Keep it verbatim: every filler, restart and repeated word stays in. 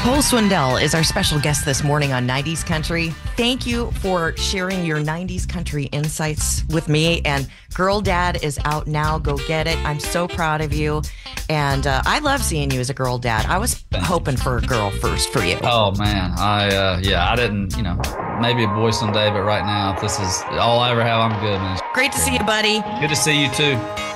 Cole Swindell is our special guest this morning on nineties Country. Thank you for sharing your nineties Country insights with me. And Girl Dad is out now. Go get it. I'm so proud of you. And uh, I love seeing you as a girl dad. I was Thank hoping for a girl first for you. Oh, man. I, uh, yeah, I didn't, you know, maybe a boy someday, but right now, if this is all I ever have, I'm good, man. Great to see you, buddy. Good to see you, too.